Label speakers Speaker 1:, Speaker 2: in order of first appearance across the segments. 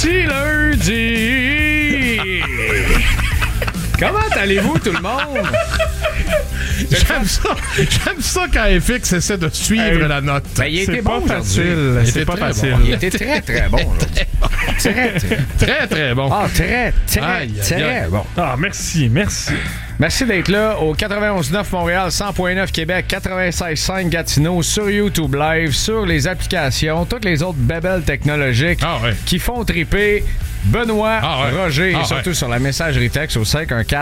Speaker 1: petit lundi! Comment allez-vous, tout le monde?
Speaker 2: J'aime ça quand FX essaie de suivre la note.
Speaker 1: Ben, il était
Speaker 3: pas
Speaker 1: bon
Speaker 3: facile. C'est pas facile.
Speaker 1: Il était très, très bon.
Speaker 2: Très, très bon.
Speaker 1: Ah, très bon.
Speaker 3: Ah, merci.
Speaker 1: Merci d'être là au 91.9 Montréal, 100.9 Québec, 96.5 Gatineau, sur YouTube Live, sur les applications, toutes les autres bébelles technologiques qui font triper Benoît, Roger et surtout sur la messagerie texte au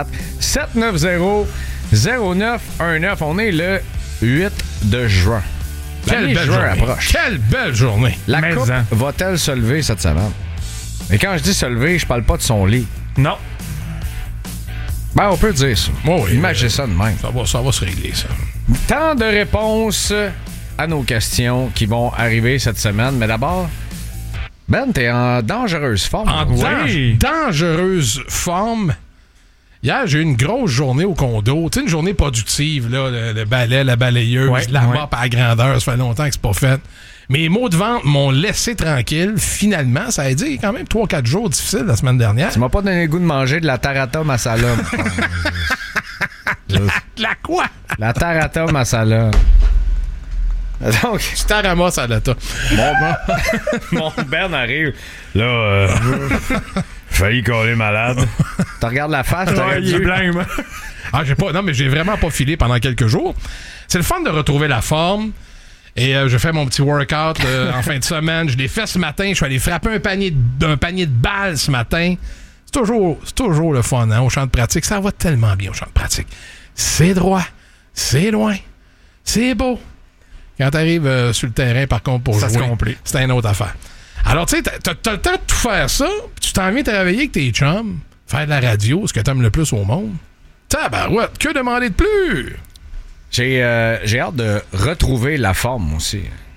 Speaker 1: 514-790-0919. On est le 8 de juin.
Speaker 2: Quelle belle journée.
Speaker 1: Approche.
Speaker 2: Quelle belle journée.
Speaker 1: La coupe va-t-elle se lever cette semaine? Et quand je dis se lever, je parle pas de son lit.
Speaker 3: Non.
Speaker 1: Ben, on peut dire ça. Imaginez ça de même.
Speaker 2: Ça va se régler, ça.
Speaker 1: Tant de réponses à nos questions qui vont arriver cette semaine. Mais d'abord, Ben, t'es en dangereuse forme.
Speaker 2: Dangereuse forme. Hier, j'ai eu une grosse journée au condo. Tu sais, une journée productive, là, le balai, la balayeuse, la mop à grandeur. Ça fait longtemps que c'est pas fait. Mes maux de ventre m'ont laissé tranquille. Finalement, ça a été quand même 3-4 jours difficiles la semaine dernière.
Speaker 1: Tu m'as pas donné le goût de manger de la tarata masala.
Speaker 2: La quoi?
Speaker 1: La tarata masala. Donc,
Speaker 2: tu t'aramas à l'ata.
Speaker 1: Mon Ben arrive. Là, failli coller malade. Tu regardes la face,
Speaker 3: il est blanc,
Speaker 2: j'ai vraiment pas filé pendant quelques jours. C'est le fun de retrouver la forme. Et je fais mon petit workout en fin de semaine. Je l'ai fait ce matin. Je suis allé frapper un panier de balles ce matin. C'est toujours le fun, hein, au champ de pratique. Ça va tellement bien au champ de pratique. C'est droit. C'est loin. C'est beau. Quand t'arrives sur le terrain, par contre, pour jouer, c'est une autre affaire. Alors, tu sais, t'as le temps de tout faire ça, puis tu t'en viens travailler avec tes chums, faire de la radio, ce que t'aimes le plus au monde. Tabarouette, que demander de plus?
Speaker 1: J'ai hâte de retrouver la forme aussi.